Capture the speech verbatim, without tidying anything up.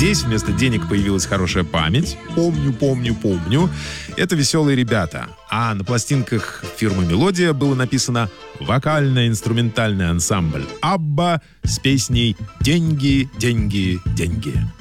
здесь вместо денег появилась хорошая память. Помню, помню, помню. Это веселые ребята. А на пластинках фирмы «Мелодия» было написано «Вокально-инструментальный ансамбль Абба» с песней «Деньги, деньги, деньги».